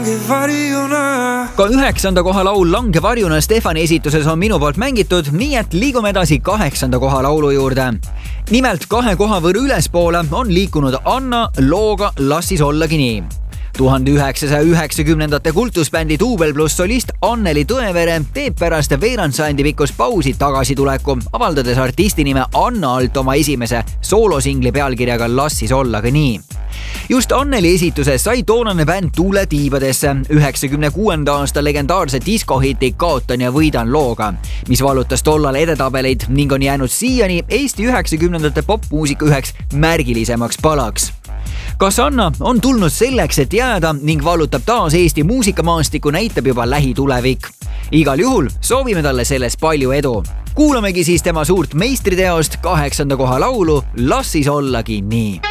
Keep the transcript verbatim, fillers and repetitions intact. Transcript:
Ka üheksanda koha laul Lange varjuna Stefani esituses on minu poolt mängitud, nii et liigume edasi kaheksanda koha laulu juurde. Nimelt kahe koha võrra ülespoole on liikunud Anna looga Las siis ollagi nii. tuhande üheksasaja üheksakümnendate kultusbändi Duubel pluss solist Anneli Tõevere teeb pärast veerand sajandi pikkust pausi tagasituleku, avaldades artisti nime Anna alt oma esimese soolosingli pealkirjaga Las siis ollagi nii. Just Anneli esituses sai toonane bänd tuule tiibadesse üheksakümne kuuenda aasta legendaarse diskohiti Kaotan ja võidan looga, mis valutas tollal edetabeleid ning on jäänud siiani Eesti üheksakümnendate popmuusika üheks märgilisemaks palaks. Kas Anna on tulnud selleks, et jääda ning valutab taas Eesti muusikamaastiku, näitab juba lähitulevik. Igal juhul soovime talle selles palju edu. Kuulamegi siis tema suurt meistriteost kaheksanda koha laulu Las siis ollagi nii.